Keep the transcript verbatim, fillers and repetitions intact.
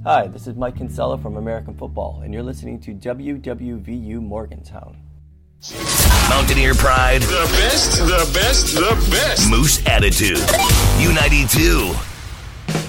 Hi, this is Mike Kinsella from American Football, and you're listening to W W V U Morgantown. Mountaineer Pride. The best, the best, the best. Moose Attitude. U ninety-two.